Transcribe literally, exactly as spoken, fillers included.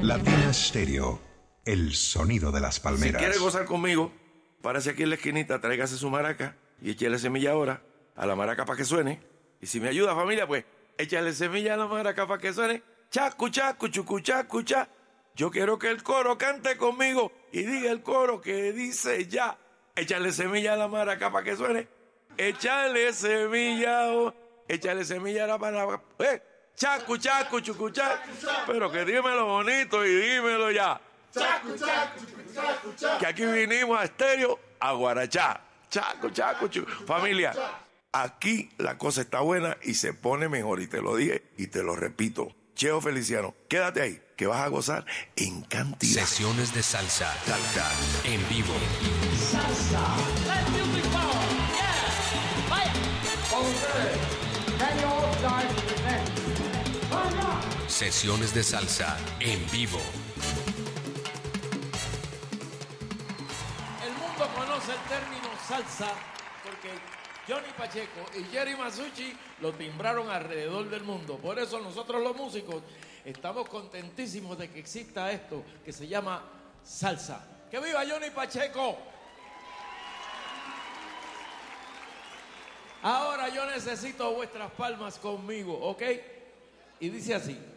Latina Stereo, el sonido de las palmeras. Si quiere gozar conmigo, párese aquí en la esquinita, tráigase su maraca y échale semilla ahora a la maraca para que suene. Y si me ayuda, familia, pues échale semilla a la maraca para que suene. Chacu, chacu, chucu, chacu, cha. Yo quiero que el coro cante conmigo y diga el coro que dice ya. Échale semilla a la maraca para que suene. Échale semilla, oh, échale semilla a la maraca. ¡Eh! Chacu, chacu, chucu, chacu. Pero que dímelo bonito y dímelo ya. Chacu, chacu, chucu, chacu, chacu. Que aquí vinimos a estéreo a guarachá. Chacu, chacu, chucu. Familia, aquí la cosa está buena y se pone mejor. Y te lo dije y te lo repito. Cheo Feliciano, quédate ahí, que vas a gozar en cantidad. Sesiones de salsa. Salsa. En vivo. Salsa. Let music power. Yeah. Vaya. Okay. Can you all start with that? Vaya. Sesiones de salsa. En vivo. El mundo conoce el término salsa porque Johnny Pacheco y Jerry Masucci lo timbraron alrededor del mundo. Por eso nosotros los músicos estamos contentísimos de que exista esto que se llama salsa. ¡Que viva Johnny Pacheco! Ahora yo necesito vuestras palmas conmigo, ¿ok? Y dice así.